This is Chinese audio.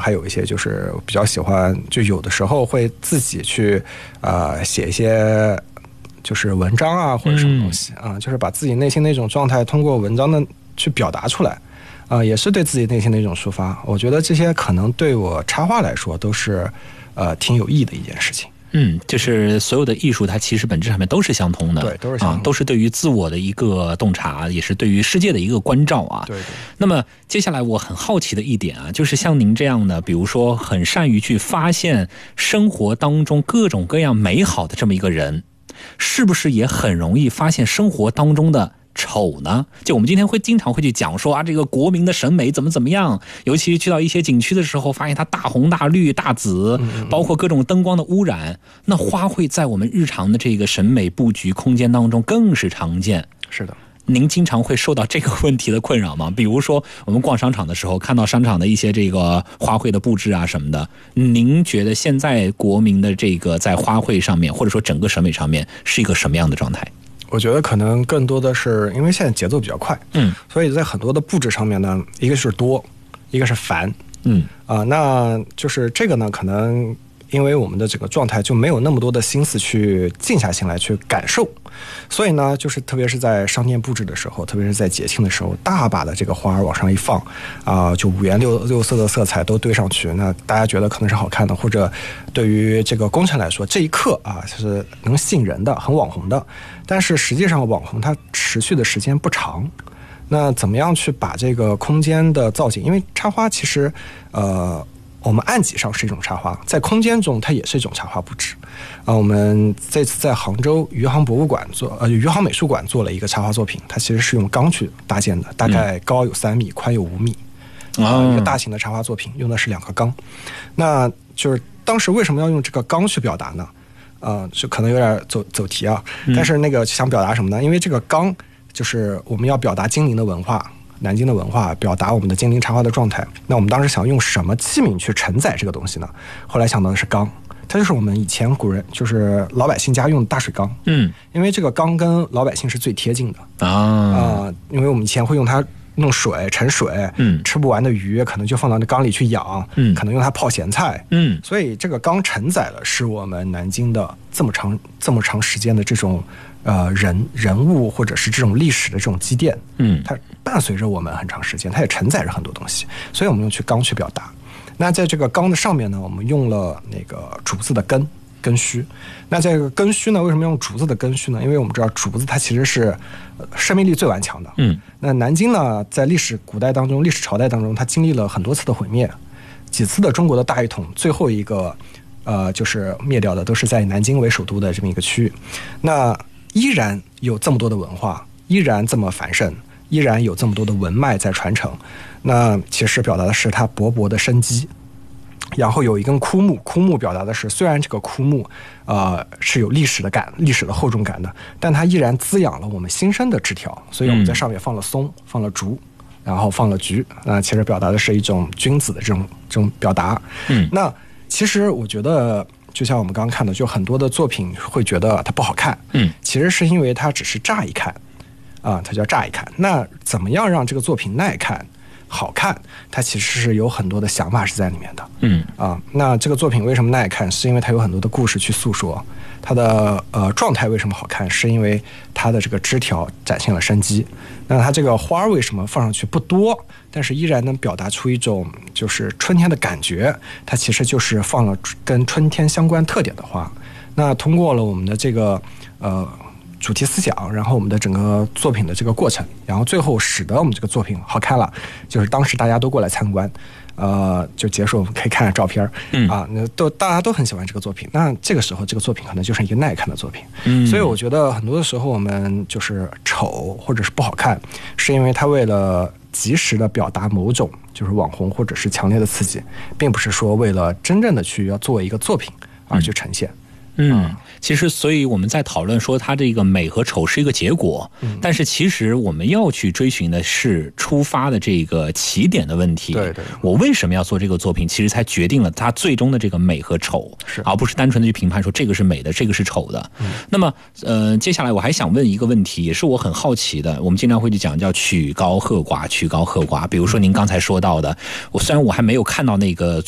还有一些就是比较喜欢，就有的时候会自己去写一些就是文章啊或者什么东西就是把自己内心那种状态通过文章的去表达出来也是对自己内心的一种抒发。我觉得这些可能对我插画来说都是挺有意义的一件事情。 就是所有的艺术它其实本质上面都是相通的， 对，都是相通的， 都是对于自我的一个洞察，也是对于世界的一个关照啊。 对。 那么接下来我很好奇的一点就是像您这样的，比如说很善于去发现生活当中各种各样美好的这么一个人，是不是也很容易发现生活当中的丑呢？就我们今天经常会去讲说这个国民的审美怎么样，尤其去到一些景区的时候，发现它大红大绿大紫，包括各种灯光的污染。那花卉在我们日常的这个审美布局空间当中更是常见。 是的。 您经常会受到这个问题的困扰吗？比如说我们逛商场的时候，看到商场的一些这个花卉的布置什么的，您觉得现在国民的这个在花卉上面，或者说整个审美上面是一个什么样的状态？ 我觉得可能更多的是因为现在节奏比较快，所以在很多的布置上面呢，一个是多，一个是繁，那就是这个呢，可能因为我们的这个状态就没有那么多的心思去静下心来去感受，所以呢，就是特别是在商店布置的时候，特别是在节庆的时候，大把的这个花往上一放就五颜六色的色彩都堆上去，那大家觉得可能是好看的，或者对于这个工程来说，这一刻是能吸引人的，很网红的。但是实际上网红它持续的时间不长，那怎么样去把这个空间的造景，因为插花其实我们案几上是一种插花，在空间中它也是一种插花布置我们这次在杭州余杭博物馆余杭美术馆做了一个插花作品，它其实是用钢去搭建的，大概高有3米，宽有5米一个大型的插花作品，用的是2个钢。那就是当时为什么要用这个钢去表达呢？就可能有点走题但是那个想表达什么呢？因为这个钢就是我们要表达精灵的文化，南京的文化，表达我们的精灵插花的状态。那我们当时想用什么器皿去承载这个东西呢？后来想到的是钢，它就是我们以前古人就是老百姓家用的大水缸。因为这个缸跟老百姓是最贴近的因为我们以前会用它弄水盛水，吃不完的鱼可能就放到那缸里去养，可能用它泡咸菜，所以这个缸承载了是我们南京的这么长时间的这种人物或者是这种历史的这种积淀，它伴随着我们很长时间，它也承载着很多东西，所以我们用缸去表达。那在这个缸的上面呢，我们用了那个竹子的根须。那这个根须呢，为什么用竹子的根须呢？因为我们知道竹子它其实是生命力最顽强的。那南京呢，在古代当中，历史朝代当中，它经历了很多次的毁灭，几次的中国的大一统，最后一个就是灭掉的都是在南京为首都的这么一个区域。那依然有这么多的文化，依然这么繁盛，依然有这么多的文脉在传承。那其实表达的是它勃勃的生机。然后有一根枯木表达的是，虽然这个枯木是有历史的厚重感的，但它依然滋养了我们新生的枝条，所以我们在上面放了松，放了竹，然后放了菊，其实表达的是一种君子的这种表达。那其实我觉得就像我们刚刚看的，就很多的作品会觉得它不好看，其实是因为它只是乍一看它叫乍一看。那怎么样让这个作品耐看好看，它其实是有很多的想法是在里面的。那这个作品为什么耐看，是因为它有很多的故事去诉说。它的状态为什么好看，是因为它的这个枝条展现了生机。那它这个花为什么放上去不多，但是依然能表达出一种就是春天的感觉，它其实就是放了跟春天相关特点的花。那通过了我们的这个主题思想，然后我们的整个作品的这个过程，然后最后使得我们这个作品好看了，就是当时大家都过来参观，就结束我们可以看看照片大家都很喜欢这个作品。那这个时候这个作品可能就是一个耐看的作品。所以我觉得很多的时候我们就是丑或者是不好看，是因为它为了及时的表达某种就是网红或者是强烈的刺激，并不是说为了真正的去要做一个作品而去呈现。 其实所以我们在讨论说它这个美和丑是一个结果，但是其实我们要去追寻的是出发的这个起点的问题。 对， 我为什么要做这个作品，其实才决定了它最终的这个美和丑，而不是单纯的去评判说这个是美的，这个是丑的。那么接下来我还想问一个问题，也是我很好奇的，我们经常会去讲叫曲高和寡，曲高和寡。比如说您刚才说到的，虽然我还没有看到那个